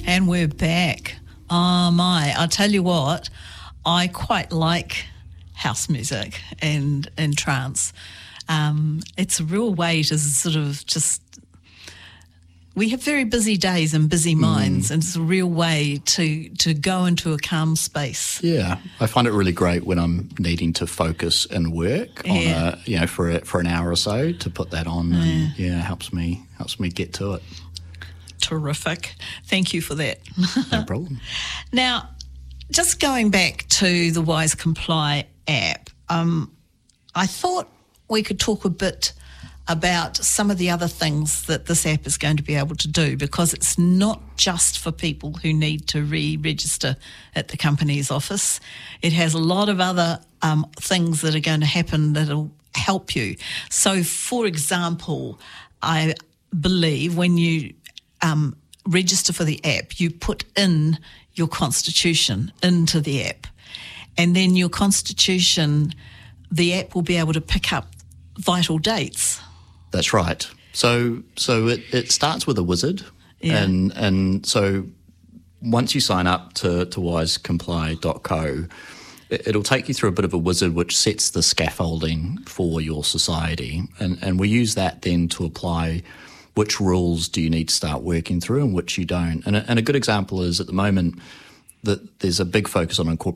And we're back. Oh my, I'll tell you what, I quite like house music and trance. It's a real way to sort of just... We have very busy days and busy minds, and it's a real way to go into a calm space. Yeah, I find it really great when I'm needing to focus and work on for an hour or so, to put that on, and helps me get to it. Terrific. Thank you for that. No problem. Now, just going back to the Wise Comply app, I thought we could talk a bit about some of the other things that this app is going to be able to do, because it's not just for people who need to re-register at the company's office. It has a lot of other things that are going to happen that'll help you. So, for example, I believe when you register for the app, you put in your constitution into the app, and then your constitution, the app will be able to pick up vital dates. That's right. So it starts with a wizard, and so once you sign up to wisecomply.co, it'll take you through a bit of a wizard which sets the scaffolding for your society, and we use that then to apply which rules do you need to start working through and which you don't. And a good example is, at the moment, that there's a big focus on